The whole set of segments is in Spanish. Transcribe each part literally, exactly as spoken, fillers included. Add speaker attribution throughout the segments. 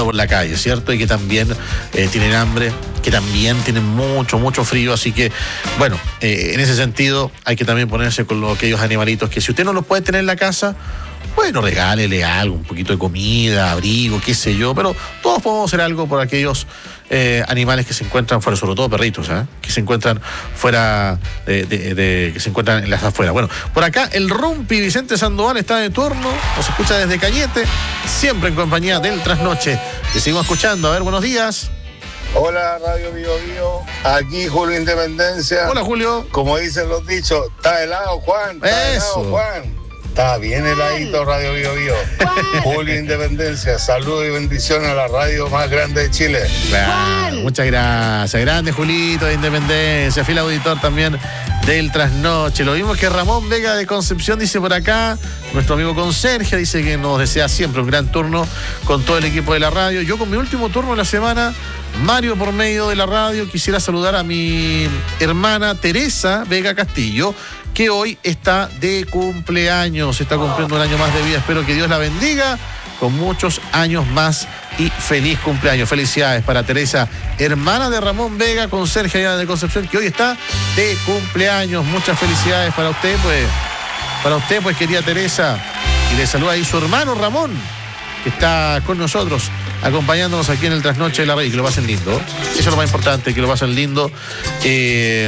Speaker 1: caminando por la calle, ¿cierto? Y que también eh, tienen hambre, que también tienen mucho, mucho frío, así que, bueno, eh, en ese sentido hay que también ponerse con los, aquellos animalitos que si usted no los puede tener en la casa, bueno, regálele algo, un poquito de comida, abrigo, qué sé yo, pero todos podemos hacer algo por aquellos eh, animales que se encuentran fuera, sobre todo perritos, ¿eh? que se encuentran fuera, de, de, de, que se encuentran en las afueras. Bueno, por acá el Rumpi Vicente Sandoval está de turno, nos escucha desde Cañete, siempre en compañía del Trasnoche. Te seguimos escuchando, a ver, buenos días.
Speaker 2: Hola, Radio Bio Bio, aquí Julio Independencia.
Speaker 1: Hola, Julio.
Speaker 2: Como dicen los dichos, está helado, Juan, está
Speaker 1: Eso.
Speaker 2: helado, Juan. Está bien heladito, Radio Bio Bio. Julio Independencia, saludos y bendiciones a la radio más grande de Chile.
Speaker 1: Claro, muchas gracias. Grande Julito de Independencia, fiel auditor también del Trasnoche. Lo mismo que Ramón Vega de Concepción dice por acá, nuestro amigo Conserje dice que nos desea siempre un gran turno con todo el equipo de la radio. Yo con mi último turno de la semana, Mario por medio de la radio, quisiera saludar a mi hermana Teresa Vega Castillo, que hoy está de cumpleaños, está cumpliendo un año más de vida. Espero que Dios la bendiga con muchos años más y feliz cumpleaños. Felicidades para Teresa, hermana de Ramón Vega, conserje allá de Concepción, que hoy está de cumpleaños. Muchas felicidades para usted, pues, para usted, pues, querida Teresa. Y le saluda ahí su hermano Ramón, que está con nosotros, acompañándonos aquí en el Trasnoche de la radio. Que lo pasen lindo. Eso es lo más importante, que lo pasen lindo. Eh,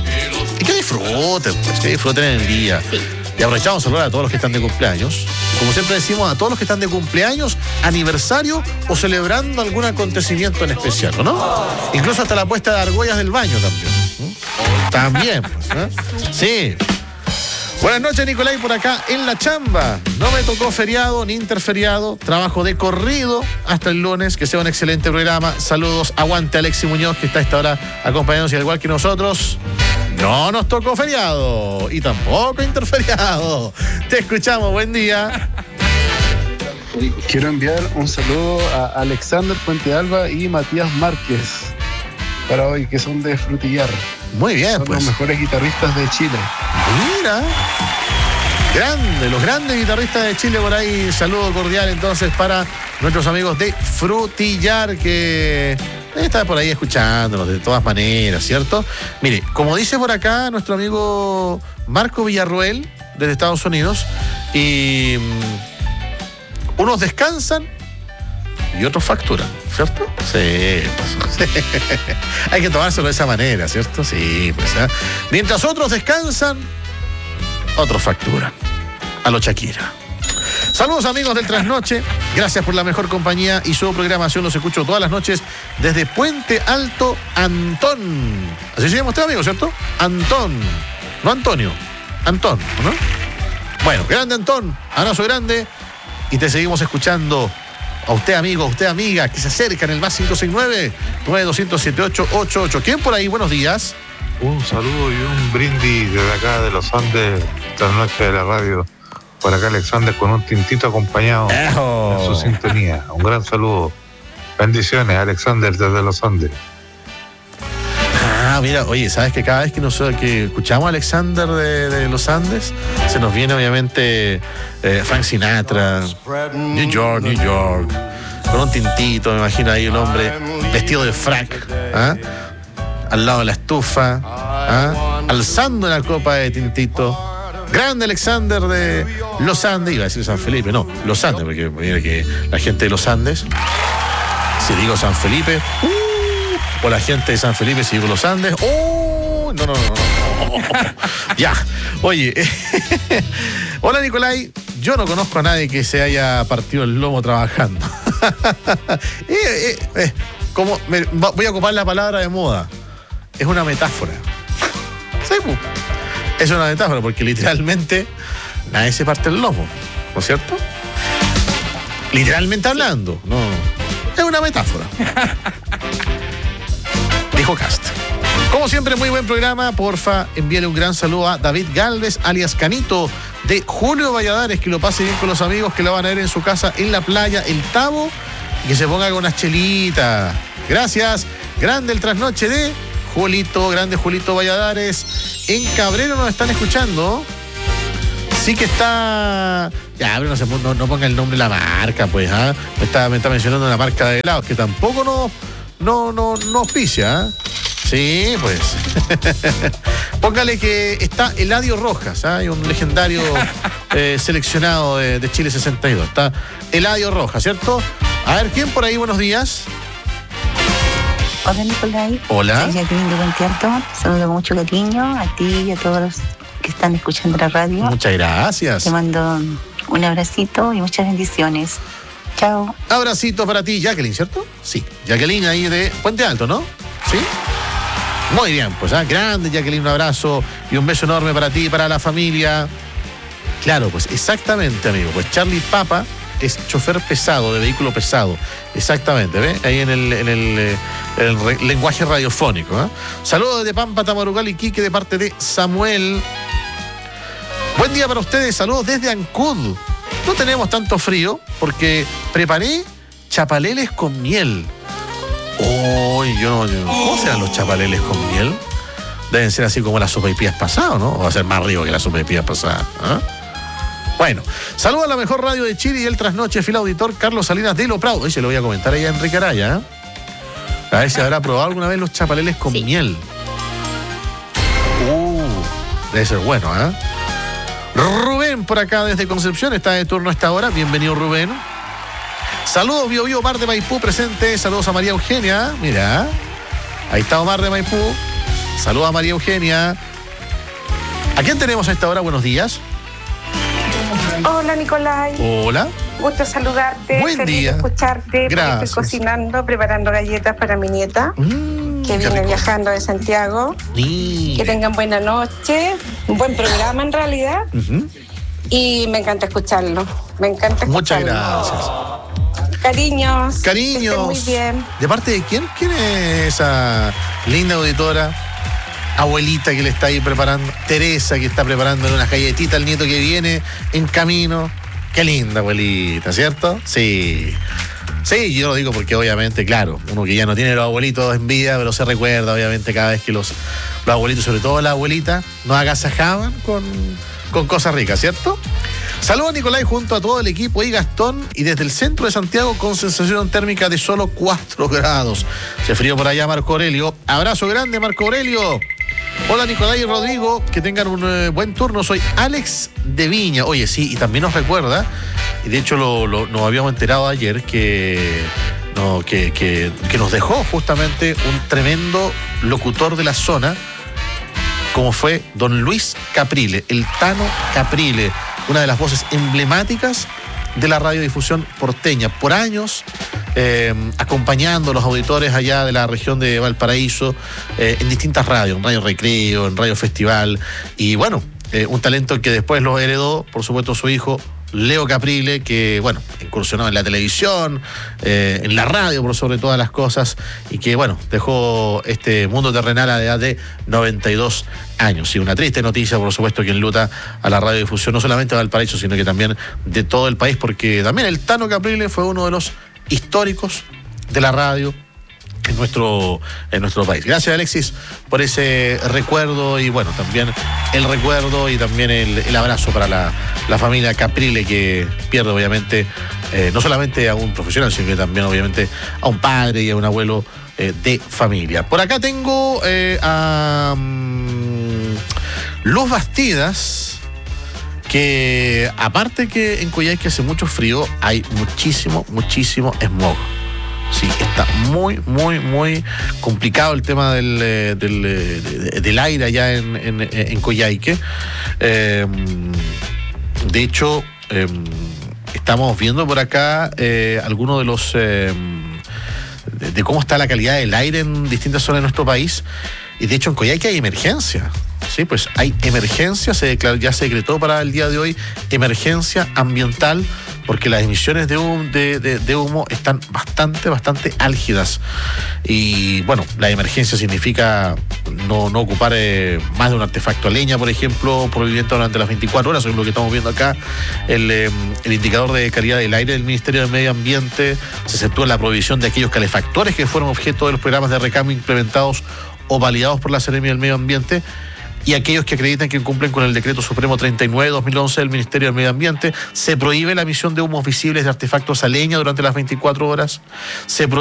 Speaker 1: y que disfruten, pues, que disfruten en el día. Sí. Y aprovechamos a saludar a todos los que están de cumpleaños. Como siempre decimos, a todos los que están de cumpleaños, aniversario o celebrando algún acontecimiento en especial, ¿no? Incluso hasta la puesta de argollas del baño también. ¿no? También, pues, ¿eh? Sí. Buenas noches, Nicolai, por acá en la chamba. No me tocó feriado ni interferiado. Trabajo de corrido hasta el lunes. Que sea un excelente programa. Saludos. Aguante Alexis Muñoz, que está a esta hora acompañándonos, y al igual que nosotros, no nos tocó feriado y tampoco interferiado. Te escuchamos. Buen día.
Speaker 3: Quiero enviar un saludo a Alexander Puente Alba y Matías Márquez para hoy, que son de Frutillar.
Speaker 1: Muy bien,
Speaker 3: son
Speaker 1: pues.
Speaker 3: Los mejores guitarristas de Chile.
Speaker 1: Mira. Grande, los grandes guitarristas de Chile por ahí. Saludo cordial entonces para nuestros amigos de Frutillar, que está por ahí escuchándonos de todas maneras, ¿cierto? Mire, como dice por acá nuestro amigo Marco Villarroel, desde Estados Unidos, y um, unos descansan y otros facturan, ¿cierto? Sí, pues, sí. Hay que tomárselo de esa manera, ¿cierto? Sí, pues, ¿eh? Mientras otros descansan, otros facturan. A lo Shakira. Saludos, amigos del Trasnoche. Gracias por la mejor compañía y su programación. Los escucho todas las noches desde Puente Alto, Antón. Así se llama usted, amigo, ¿cierto? Antón. No Antonio. Antón, ¿no? Bueno, grande Antón. Abrazo grande. Y te seguimos escuchando. A usted, amigo, a usted, amiga, que se acerca en el más cinco seis nueve, nueve dos cero cero, siete ocho ocho ocho. ¿Quién por ahí? Buenos días.
Speaker 4: Un saludo y un brindis desde acá de los Andes, Trasnoche de la radio. Por acá Alexander con un tintito acompañado
Speaker 1: ¡Ejo!
Speaker 4: En su sintonía. Un gran saludo. Bendiciones, Alexander desde los Andes.
Speaker 1: Ah, mira, oye, ¿sabes que cada vez que nosotros que escuchamos a Alexander de, de los Andes, se nos viene obviamente eh, Frank Sinatra, New York, New York, con un tintito, me imagino ahí un hombre vestido de frac, ¿ah? Al lado de la estufa, ¿ah? Alzando una copa de tintito. Grande Alexander de los Andes, iba a decir San Felipe, no, los Andes, porque mira que la gente de los Andes, si digo San Felipe, uh, o la gente de San Felipe, si digo los Andes, ¡oh! No, no, no, no. Ya, oye. Hola, Nicolai. Yo no conozco a nadie que se haya partido el lomo trabajando. eh, eh, eh, como me, voy a ocupar la palabra de moda. Es una metáfora. Sí, pues. Es una metáfora porque literalmente nadie se parte el lomo, ¿no es cierto? Literalmente hablando, no. Es una metáfora. Dijo Cast. Como siempre, muy buen programa. Porfa, envíale un gran saludo a David Galvez, alias Canito, de Julio Valladares, que lo pase bien con los amigos que lo van a ver en su casa en la playa, El Tabo, y que se ponga con unas chelitas. Gracias. Grande el Trasnoche de Julito, grande Julito Valladares. En Cabrero nos están escuchando. Sí que está... Ya, pero no, se, no, no ponga el nombre de la marca, pues, ¿ah? Me está, me está mencionando una marca de helados que tampoco no, no, no, no auspicia, ¿ah? Sí, pues. Póngale que está Eladio Rojas, ¿ah? Un legendario eh, seleccionado de, de Chile sesenta y dos. Está Eladio Rojas, ¿cierto? A ver, ¿quién por ahí? Buenos días.
Speaker 5: Hola, Nicolai.
Speaker 1: Hola.
Speaker 5: Soy Jacqueline de Puente Alto. Saludo con mucho cariño a ti y a todos los que están escuchando la radio.
Speaker 1: Muchas gracias.
Speaker 5: Te mando un abracito y muchas bendiciones. Chao.
Speaker 1: Abracito para ti, Jacqueline, ¿cierto? Sí. Jacqueline ahí de Puente Alto, ¿no? Sí. Muy bien, pues, ¿ah? Grande, Jacqueline, un abrazo y un beso enorme para ti y para la familia. Claro, pues, exactamente, amigo. Pues Charlie Papa es chofer pesado, de vehículo pesado. Exactamente, ¿ves? Ahí en el, en el, eh, el re, lenguaje radiofónico. ¿eh? Saludos desde Pampa, Tamarugal y Quique de parte de Samuel. Buen día para ustedes, saludos desde Ancud. No tenemos tanto frío porque preparé chapaleles con miel. Oh, yo no, yo, ¿cómo serán los chapaleles con miel? Deben ser así como las sopaipillas pasadas, ¿no? O va a ser más rico que las sopaipillas pasadas. ¿eh? Bueno, saludos a la mejor radio de Chile y el trasnoche, fiel auditor Carlos Salinas de Lo Prado. Hoy se lo voy a comentar ahí a Enrique Araya. ¿eh? A ver si habrá probado alguna vez los chapaleles con sí. miel. Uh, debe ser bueno, ¿eh? Rubén por acá desde Concepción está de turno a esta hora. Bienvenido, Rubén. Saludos, Bio Bio, Omar de Maipú presente. Saludos a María Eugenia. Mira, ahí está Omar de Maipú. Saludos a María Eugenia. ¿A quién tenemos a esta hora? Buenos días.
Speaker 6: Hola, Nicolai.
Speaker 1: Hola.
Speaker 6: Gusto saludarte.
Speaker 1: Buen
Speaker 6: Feliz
Speaker 1: día.
Speaker 6: de escucharte.
Speaker 1: Gracias.
Speaker 6: Estoy cocinando, preparando galletas para mi nieta,
Speaker 1: Mm,
Speaker 6: que viene viajando de Santiago.
Speaker 1: Sí.
Speaker 6: Que tengan buena noche, un buen programa en realidad.
Speaker 1: Uh-huh.
Speaker 6: Y me encanta escucharlo. Me encanta escucharlo.
Speaker 1: Muchas gracias.
Speaker 6: Cariños.
Speaker 1: Cariños.
Speaker 6: Que estén muy bien.
Speaker 1: ¿De parte de quién? ¿Quién es esa linda auditora? Abuelita que le está ahí preparando. Teresa que está preparando unas galletitas al nieto que viene en camino. Qué linda abuelita, ¿cierto? Sí. Sí, yo lo digo porque obviamente, claro, uno que ya no tiene los abuelitos en vida, pero se recuerda obviamente cada vez que los, los abuelitos, sobre todo la abuelita, nos agasajaban con, con cosas ricas, ¿cierto? Saludos, Nicolai, junto a todo el equipo y Gastón, y desde el centro de Santiago con sensación térmica de solo cuatro grados. Se frío por allá, Marco Aurelio. Abrazo grande, Marco Aurelio. Hola, Nicolai y Rodrigo, que tengan un eh, buen turno. Soy Alex de Viña. Oye, sí, y también nos recuerda, y de hecho lo, lo, nos habíamos enterado ayer que, no, que, que, que nos dejó justamente un tremendo locutor de la zona, como fue don Luis Caprile, el Tano Caprile, una de las voces emblemáticas de la radiodifusión porteña, por años eh, acompañando a los auditores allá de la región de Valparaíso eh, en distintas radios, en Radio Recreo, en Radio Festival, y bueno, eh, un talento que después lo heredó, por supuesto, su hijo Leo Caprile, que, bueno, incursionó en la televisión, eh, en la radio por sobre todas las cosas, y que, bueno, dejó este mundo terrenal a la edad de noventa y dos años. Y una triste noticia, por supuesto, que enluta a la radiodifusión, no solamente de Valparaíso, sino que también de todo el país, porque también el Tano Caprile fue uno de los históricos de la radio en nuestro, en nuestro país. Gracias, Alexis, por ese recuerdo, y bueno, también el recuerdo y también el, el abrazo para la, la familia Caprile, que pierde obviamente eh, no solamente a un profesional, sino que también obviamente a un padre y a un abuelo eh, de familia. Por acá tengo eh, a um, Luz Bastidas, que aparte que en Coyhaique hace mucho frío, hay muchísimo, muchísimo smog. Sí, está muy, muy, muy complicado el tema del, del, del aire allá en, en, en Coyhaique. Eh, de hecho, eh, estamos viendo por acá eh, algunos de los... Eh, de, de cómo está la calidad del aire en distintas zonas de nuestro país. Y de hecho en Coyhaique hay emergencia. Sí, pues hay emergencia, se declaró, ya se decretó para el día de hoy emergencia ambiental, porque las emisiones de humo, de, de, de humo están bastante, bastante álgidas. Y bueno, la emergencia significa no, no ocupar eh, más de un artefacto a leña, por ejemplo, por vivienda durante las veinticuatro horas, es lo que estamos viendo acá. El, eh, el indicador de calidad del aire del Ministerio del Medio Ambiente se centró en la prohibición de aquellos calefactores que fueron objeto de los programas de recambio implementados o validados por la Seremia del Medio Ambiente, y aquellos que acreditan que incumplen con el Decreto Supremo treinta y nueve de dos mil once del Ministerio del Medio Ambiente. Se prohíbe la emisión de humos visibles de artefactos a leña durante las veinticuatro horas. Se